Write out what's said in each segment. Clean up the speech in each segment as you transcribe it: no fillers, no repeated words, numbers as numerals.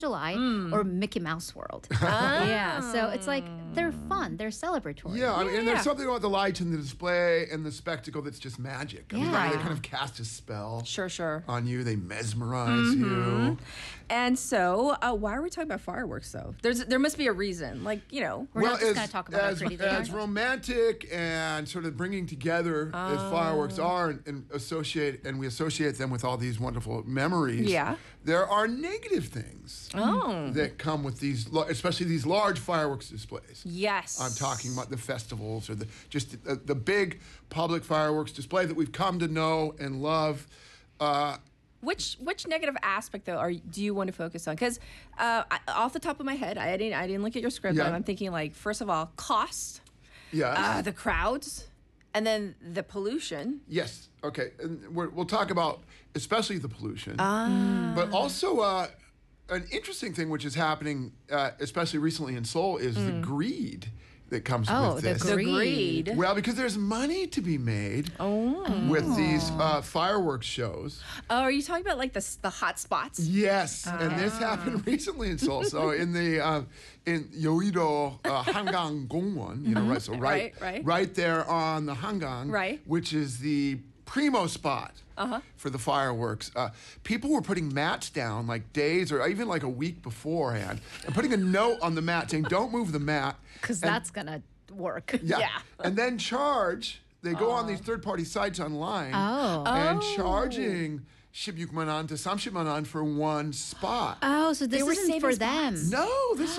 July or Mickey Mouse World. Yeah, so it's like they're fun, they're celebratory. Yeah, I mean, and there's something about the lights and the display and the spectacle that's just magic. I mean, Yeah. they kind of cast a spell Sure. on you. They mesmerize you. And so, why are we talking about fireworks though? There must be a reason. Like, you know. We're not just going to talk about how pretty they are. as romantic and sort of bringing together as fireworks are, and we associate them with all these wonderful memories. Yeah. There are negative things that come with these, especially these large fireworks displays. Yes. I'm talking about the festivals or the big public fireworks display that we've come to know and love. Which negative aspect though do you want to focus on? Because off the top of my head, I didn't look at your script, Yeah. but I'm thinking like, first of all, cost, Yes. the crowds, and then the pollution. Yes. Okay. And we'll talk about especially the pollution, but also an interesting thing which is happening, especially recently in Seoul, is the greed that comes with this. The greed. Well, because there's money to be made with these fireworks shows. Oh, are you talking about like the hot spots? Yes, and this happened recently in Seoul. So in the in Yeouido Hangang Gongwon, right? So right there on the Hangang, Right. which is the primo spot for the fireworks. People were putting mats down like days or even like a week beforehand, and putting a note on the mat saying, "Don't move the mat," Because that's going to work. Yeah. And then charge. They go on these third-party sites online and charging 16만 원 to 30만 원 for one spot. Oh, so this were isn't saving for spots. them. No, this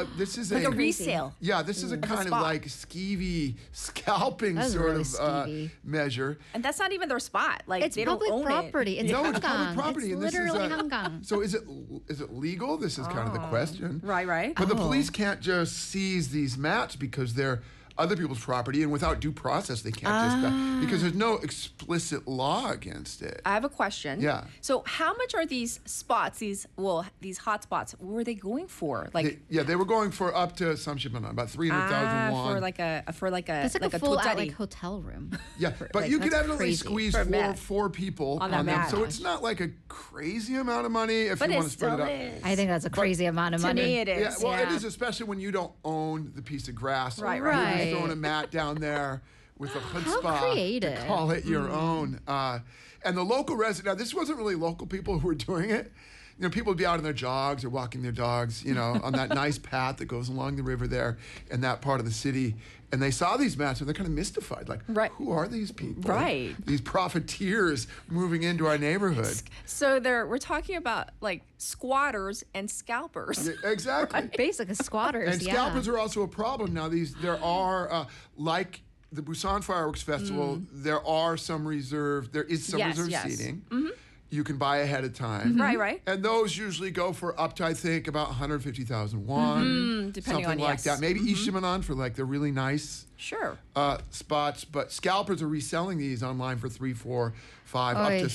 is Like a resale. Yeah, this is a kind of spot. like skeevy scalping That's sort really of skeevy. measure. And that's not even their spot. Like It's they don't public own property. it. It's No, Hangang. it's public property, It's and this is literally Hangang. So is it legal? This is kind of the question. Right. But the police can't just seize these mats because they're other people's property, and without due process, they can't just because there's no explicit law against it. I have a question. Yeah. So how much are these spots, these hot spots, what were they going for? Like They were going for up to some shipment about 300,000 won. for like a It's like a full out totari. like hotel room. Yeah, but like, you could that's evidently crazy. squeeze For a mat. four people On that them. mat. So it's not like a crazy amount of money if But you it want to spread still it out. is. I think that's a crazy amount of To money. me it is. Yeah, well, it is, especially when you don't own the piece of grass. Right. You're Right. just throwing a mat down there with a chutzpah creative. to call it your own. And the local resident, now this wasn't really local people who were doing it. People would be out on their jogs or walking their dogs, on that nice path that goes along the river there in that part of the city. And they saw these mats and they're kind of mystified. Like, who are these people? Right. These profiteers moving into our neighborhood. So we're talking about like squatters and scalpers. Yeah, exactly. Basically, squatters. And scalpers are also a problem now. There are like the Busan Fireworks Festival. There is some reserved Yes. seating. You can buy ahead of time. Right. And those usually go for up to, I think, about 150,000 won. Depending something on, like yes. that. Maybe Ishimanon for like the really nice Sure. spots. But scalpers are reselling these online for 3, 4, 5, up to Oy.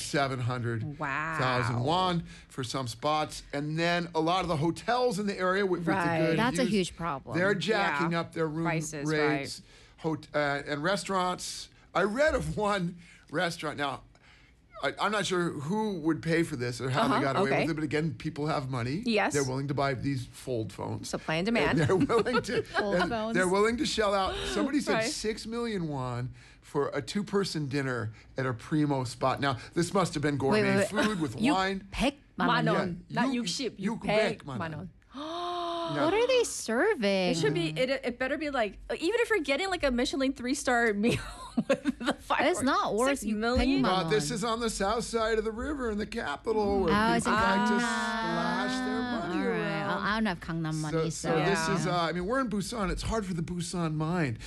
700,000 won for some spots. And then a lot of the hotels in the area with the good That's a views, huge problem. They're jacking Yeah. up their room Prices, rates. And restaurants. I read of one restaurant. Now, I'm not sure who would pay for this or how they got away with it, but again, people have money. Yes. They're willing to buy these fold phones. Supply and And demand. they're willing to phones. they're willing to shell out. Somebody said Right. 6 million won for a 2-person dinner at a primo spot. Now, this must have been gourmet food with wine. 100만 원. 만원. Yeah, Not 육- 60. 육백 600만 원. Now, What are they serving? It should be. It better be like, even if you're getting like a Michelin 3-star meal with the fireworks. It's not worth 6 you million. paying money. this is on the south side of the river in the capital where it's people in like to Gangnam. splash their money All right. around. I don't have Gangnam money, So so. this is, we're in Busan. It's hard for the Busan mind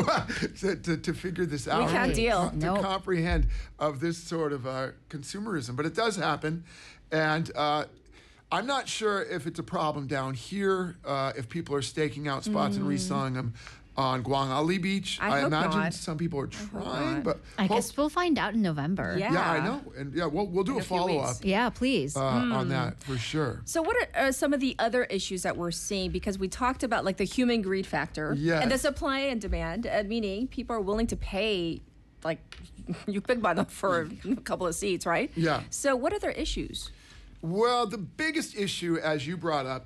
to figure this out. can't deal. To Nope. comprehend of this sort of consumerism. But it does happen. And I'm not sure if it's a problem down here, if people are staking out spots and reselling them on Gwangali Beach. I hope imagine not. some people are trying, not. but I guess we'll find out in November. Yeah. yeah, I know. And yeah, we'll do In a a few follow-up weeks. Yeah, please. on that for sure. So what are some of the other issues that we're seeing? Because we talked about like the human greed factor Yes. and the supply and demand, meaning people are willing to pay like 600만 원 for a couple of seats, right? Yeah. So what other issues? Well, the biggest issue, as you brought up,